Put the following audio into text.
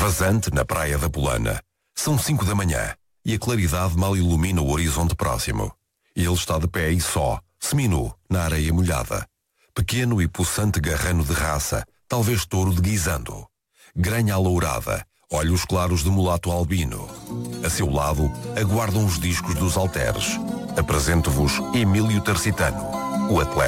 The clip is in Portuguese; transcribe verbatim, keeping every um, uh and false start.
Vazante na praia da Polana. São cinco da manhã e a claridade mal ilumina o horizonte próximo. Ele está de pé e só, seminu, na areia molhada. Pequeno e possante garrano de raça, talvez touro de guisando. Granha alourada, olhos claros de mulato albino. A seu lado, aguardam os discos dos halteres. Apresento-vos Emílio Tarcitano, o atleta.